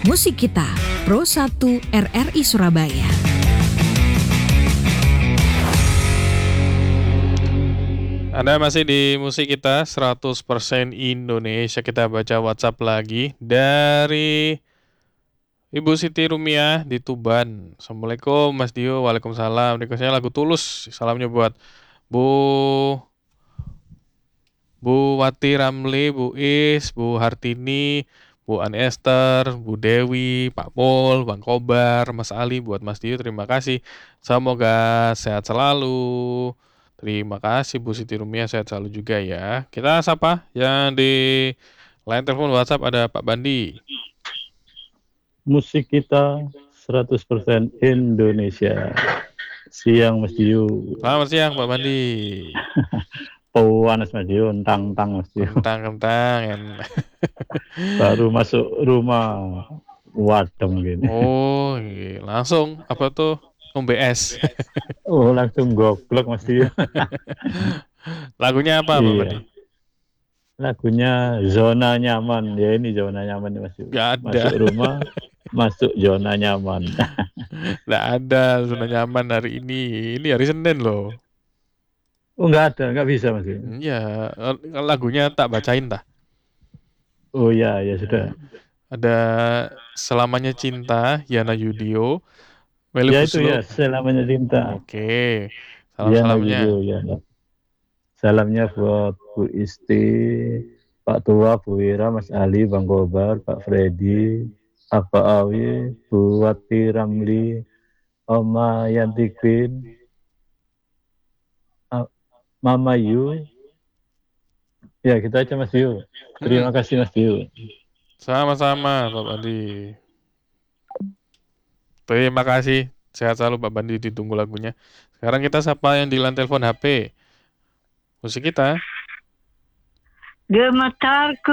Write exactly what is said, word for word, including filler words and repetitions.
Musik Kita, Pro satu R R I Surabaya. Anda masih di Musik Kita seratus persen Indonesia. Kita baca WhatsApp lagi dari Ibu Siti Rumiah di Tuban. Assalamualaikum Mas Dio. Waalaikumsalam. Requestnya lagu Tulus. Salamnya buat Bu Bu Wati Ramli, Bu Is, Bu Hartini, Bu Ani Esther, Bu Dewi, Pak Mul, Bang Kobar, Mas Ali, buat Mas Dio. Terima kasih. Semoga sehat selalu. Terima kasih Bu Siti Rumiah, sehat selalu juga ya. Kita sapa yang di line telepon WhatsApp ada Pak Bandi. Musik Kita seratus persen Indonesia. Siang Mas Dio. Selamat siang Pak Bandi. Panas Mas Dio, entang-entang Mas Dio. Kentang-kentang. Baru masuk rumah wadem gini. Oh, iya. Langsung apa tuh? Ngombe es. Oh, langsung goblok Mas Dio. Lagunya apa Pak Iya. Bandi? Lagunya Zona Nyaman. Ya ini zona nyaman nih Mas Dio. Gak ada. Masuk rumah, masuk zona nyaman. Gak ada zona nyaman hari ini. Ini hari Senin loh. Oh, nggak ada, nggak bisa Mas Dio. Iya, lagunya tak bacain tah. Oh ya, ya sudah. Ada Selamanya Cinta, Yana Yudio. Meli Ya itu Fuslo. ya, Selamanya Cinta. Oke. Yana Salam-salamnya. Yudio, ya. Salamnya buat Bu Isti, Pak Tua, Bu Wira, Mas Ali, Bang Kobar, Pak Freddy, Abah Awi, Bu Wati Ramli, Oma Yanti Queen, A- Mama Yu. Ya kita aja Mas Yu. Terima Hmm. kasih Mas Yu. Sama-sama Pak Bandi. Terima kasih. Sehat selalu Pak Bandi, ditunggu lagunya. Sekarang kita sapa yang di line telepon H P. Musik Kita. Gemetarku